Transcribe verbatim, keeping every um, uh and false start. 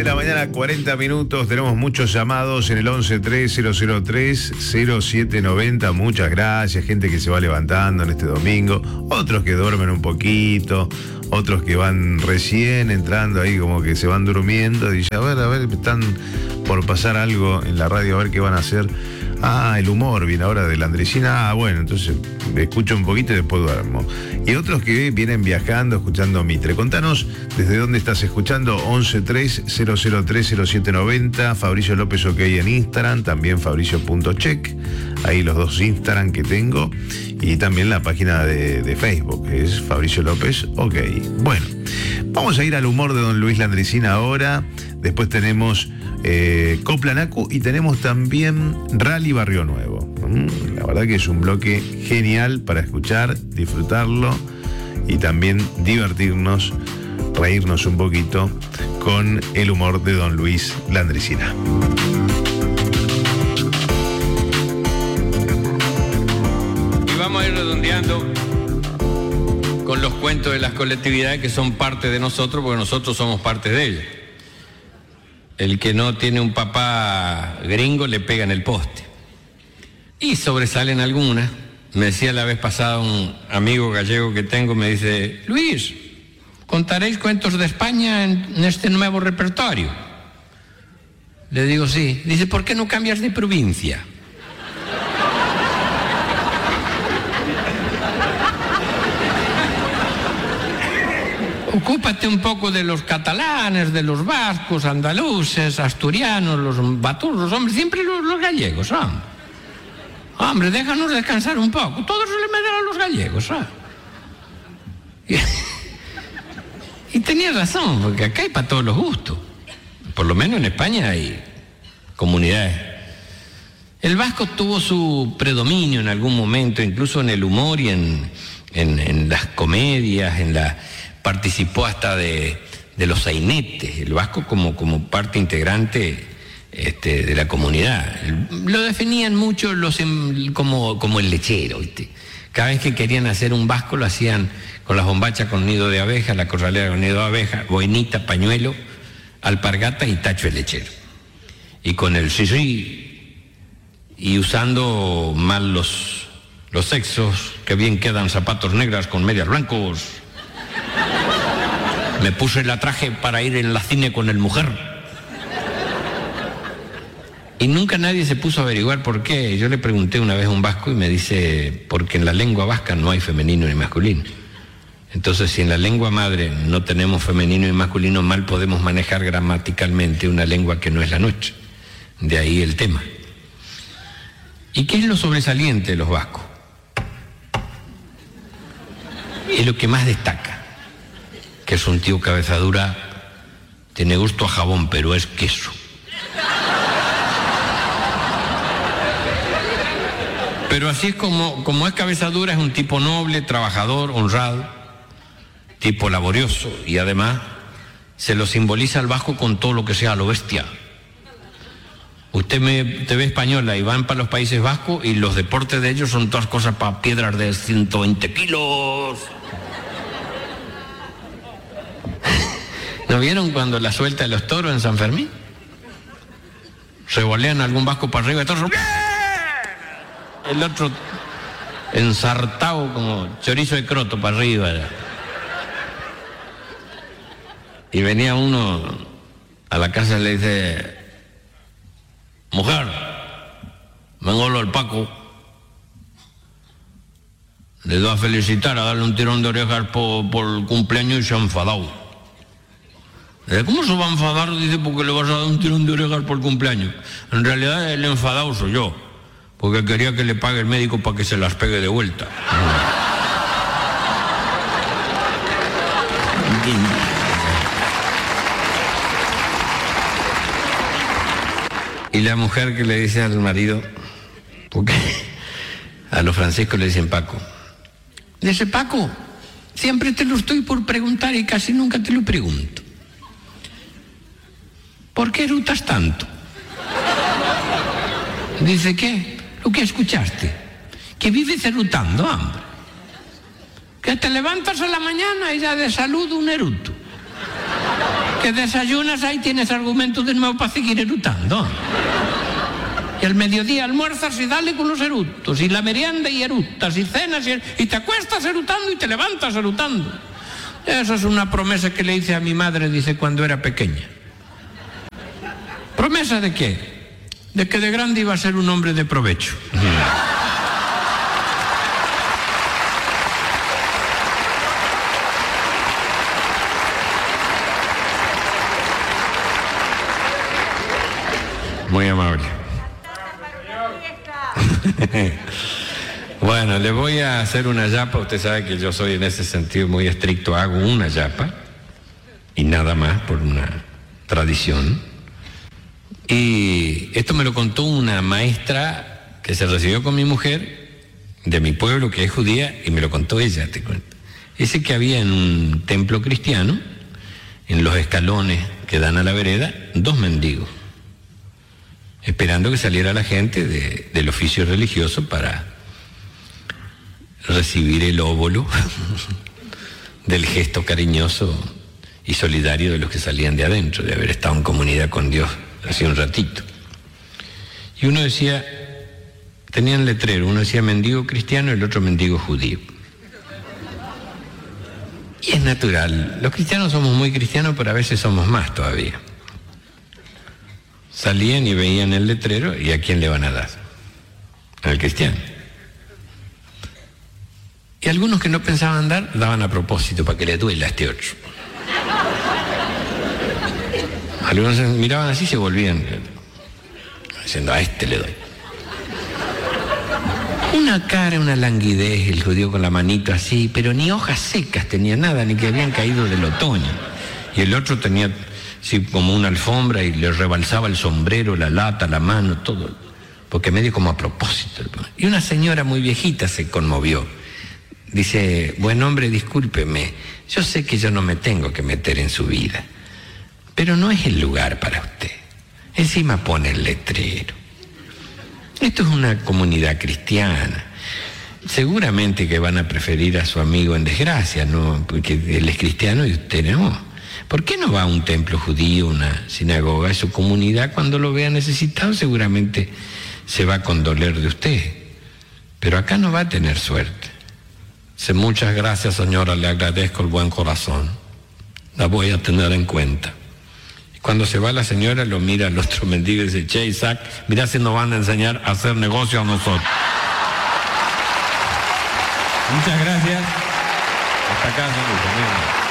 de la mañana, cuarenta minutos. Tenemos muchos llamados en el once tres cero cero tres cero siete noventa. Muchas gracias, gente que se va levantando en este domingo. Otros que duermen un poquito, otros que van recién entrando ahí, como que se van durmiendo. Y ya, a ver, a ver, están por pasar algo en la radio, a ver qué van a hacer. Ah, el humor viene ahora de la Andresina. Ah, bueno, entonces me escucho un poquito y después duermo. Y otros que vienen viajando, escuchando Mitre. Contanos desde dónde estás escuchando. once tres cero cero tres cero siete noventa. Fabricio López OK en Instagram. También Fabricio.check. Ahí los dos Instagram que tengo. Y también la página de, de Facebook, que es Fabricio López OK. Bueno, vamos a ir al humor de don Luis Landricina ahora. Después tenemos eh, Copla Nacu y tenemos también Rally Barrio Nuevo. Mm, la verdad que es un bloque genial para escuchar, disfrutarlo y también divertirnos, reírnos un poquito con el humor de don Luis Landricina. Y vamos a ir redondeando con los cuentos de las colectividades que son parte de nosotros, porque nosotros somos parte de ellas. El que no tiene un papá gringo le pega en el poste. Y sobresalen algunas. Me decía la vez pasada un amigo gallego que tengo, me dice: Luis, ¿contaréis cuentos de España en, en este nuevo repertorio? Le digo sí. Dice: ¿por qué no cambias de provincia? Ocúpate un poco de los catalanes, de los vascos, andaluces, asturianos, los baturros, hombre, siempre los, los gallegos, hombre. Hombre, déjanos descansar un poco. Todo se le mete a los gallegos, ¿sabes? Y, y tenía razón, porque acá hay para todos los gustos. Por lo menos en España hay comunidades. El vasco tuvo su predominio en algún momento, incluso en el humor y en, en, en las comedias, en la... participó hasta de, de los sainetes, el vasco como, como parte integrante este, de la comunidad. Lo definían mucho los, como, como el lechero, ¿viste? Cada vez que querían hacer un vasco lo hacían con las bombachas con nido de abeja, la corralera con nido de abeja, boinita, pañuelo, alpargata y tacho de lechero. Y con el sí, sí, y usando mal los, los sexos, que bien quedan zapatos negras con medias blancos. Me puse el traje para ir en la cine con el mujer. Y nunca nadie se puso a averiguar por qué. Yo le pregunté una vez a un vasco y me dice: porque en la lengua vasca no hay femenino ni masculino. Entonces, si en la lengua madre no tenemos femenino y masculino, mal podemos manejar gramaticalmente una lengua que no es la nuestra. De ahí el tema. ¿Y qué es lo sobresaliente de los vascos? Es lo que más destaca. Que es un tío cabeza dura, tiene gusto a jabón, pero es queso. Pero así es como, como es cabeza dura, es un tipo noble, trabajador, honrado, tipo laborioso, y además se lo simboliza al vasco con todo lo que sea lo bestia. Usted me, te ve española y van para los Países Vascos y los deportes de ellos son todas cosas para piedras de ciento veinte kilos. ¿No vieron cuando la suelta de los toros en San Fermín? Revolean algún vasco para arriba y todos... El otro ensartado como chorizo de croto para arriba. Y venía uno a la casa y le dice: mujer, vengo lo del Paco. Le doy a felicitar, a darle un tirón de orejas por, por el cumpleaños y se ha enfadado. ¿Cómo se va a enfadar? Dice, porque le vas a dar un tirón de orejas por cumpleaños. En realidad el enfadado soy yo, porque quería que le pague el médico para que se las pegue de vuelta. Y la mujer que le dice al marido, porque a los franciscos le dicen Paco, dice: Paco, siempre te lo estoy por preguntar y casi nunca te lo pregunto. ¿Por qué erutas tanto? Dice: ¿qué? Lo que escuchaste. Que vives erutando, hombre. Que te levantas a la mañana y ya de salud un eruto. Que desayunas, ahí tienes argumentos de nuevo para seguir eructando. Y al mediodía almuerzas y dale con los eructos, y la merienda y eructas, y cenas y, er... y te acuestas eructando y te levantas eructando. Esa es una promesa que le hice a mi madre, dice, cuando era pequeña. ¿Promesa de qué? De que de grande iba a ser un hombre de provecho. Muy amable. Bueno, le voy a hacer una yapa. Usted sabe que yo soy en ese sentido muy estricto. Hago una yapa y nada más, por una tradición. Y esto me lo contó una maestra que se recibió con mi mujer de mi pueblo, que es judía, y me lo contó ella, te cuento. Dice que había en un templo cristiano, en los escalones que dan a la vereda, dos mendigos, esperando que saliera la gente de, del oficio religioso para recibir el óvulo del gesto cariñoso y solidario de los que salían de adentro, de haber estado en comunidad con Dios hace un ratito. Y uno decía, tenían letrero, uno decía mendigo cristiano y el otro mendigo judío. Y es natural, los cristianos somos muy cristianos, pero a veces somos más todavía. Salían y veían el letrero, ¿y a quién le van a dar? Al cristiano. Y algunos que no pensaban dar, daban a propósito para que le duela a este otro. Algunos miraban así y se volvían, diciendo, a este le doy. Una cara, una languidez, el judío con la manito así, pero ni hojas secas tenía nada, ni que habían caído del otoño. Y el otro tenía sí, como una alfombra y le rebalsaba el sombrero, la lata, la mano, todo, porque medio como a propósito. Y una señora muy viejita se conmovió. Dice, buen hombre, discúlpeme, yo sé que yo no me tengo que meter en su vida, pero no es el lugar para usted. Encima pone el letrero. Esto es una comunidad cristiana. Seguramente que van a preferir a su amigo en desgracia, ¿no? Porque él es cristiano y usted no. ¿Por qué no va a un templo judío, una sinagoga, a su comunidad? Cuando lo vea necesitado seguramente se va a condoler de usted. Pero acá no va a tener suerte. Dice, muchas gracias, señora, le agradezco el buen corazón. La voy a tener en cuenta. Y cuando se va la señora, lo mira al otro mendigo y dice, che, Isaac, mira si nos van a enseñar a hacer negocio a nosotros. Muchas gracias. Hasta acá, señor.